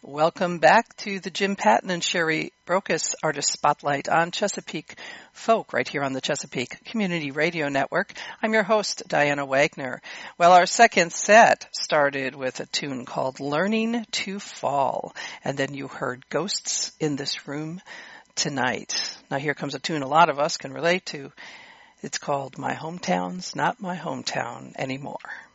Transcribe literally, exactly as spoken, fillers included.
Welcome back to the Jim Patton and Sherry Brokus Artist Spotlight on Chesapeake Folk, right here on the Chesapeake Community Radio Network. I'm your host, Diana Wagner. Well, our second set started with a tune called Learning to Fall, and then you heard Ghosts in This Room Tonight. Now here comes a tune a lot of us can relate to. It's called My Hometown's Not My Hometown Anymore.